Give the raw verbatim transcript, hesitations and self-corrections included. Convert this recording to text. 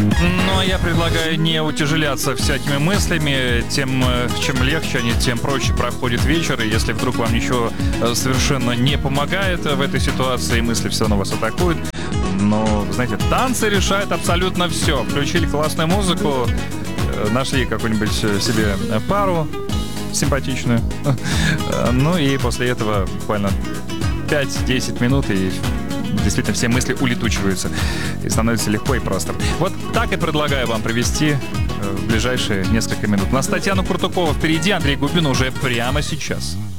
Но я предлагаю не утяжеляться всякими мыслями. Тем, чем легче они, тем проще проходит вечер. И если вдруг вам ничего совершенно не помогает в этой ситуации, мысли все равно вас атакуют, но, знаете, танцы решают абсолютно все. Включили классную музыку, нашли какую-нибудь себе пару симпатичную. Ну и после этого буквально пять-десять минут, и действительно все мысли улетучиваются. И становится легко и просто. Вот так и предлагаю вам провести в ближайшие несколько минут. У нас Татьяна Куртукова впереди, Андрей Губин уже прямо сейчас.